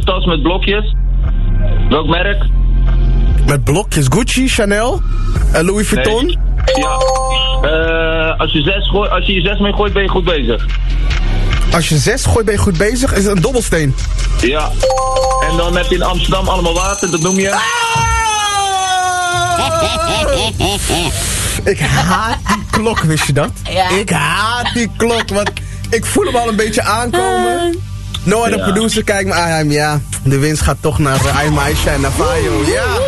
een tas met blokjes. Welk merk? Met blokjes? Gucci, Chanel, Louis Vuitton? Nee. Ja. Als je 6 mee gooit, ben je goed bezig. Als je 6 gooit, ben je goed bezig? Is het een dobbelsteen? Ja. En dan heb je in Amsterdam allemaal water, dat noem je... Ik haat die klok, wist je dat? Ja. Ik haat die klok, want ik voel hem al een beetje aankomen. Noah, de producer, kijkt me aan. Ja, de winst gaat toch naar Aisha en Navajo. Ja.